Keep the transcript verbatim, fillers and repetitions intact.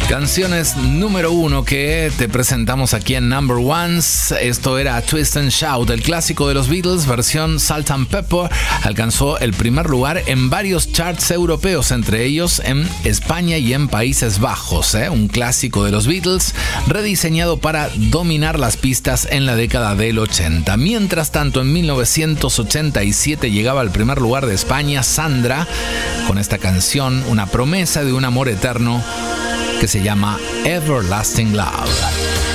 Canciones número uno que te presentamos aquí en Number Ones. Esto era Twist and Shout, el clásico de los Beatles, versión Salt and Pepper. Alcanzó el primer lugar en varios charts europeos, entre ellos en España y en Países Bajos. ¿eh? Un clásico de los Beatles, rediseñado para dominar las pistas en la década del ochenta. Mientras tanto, en mil novecientos ochenta y siete llegaba al primer lugar de España Sandra, con esta canción, una promesa de un amor eterno, que se llama Everlasting Love.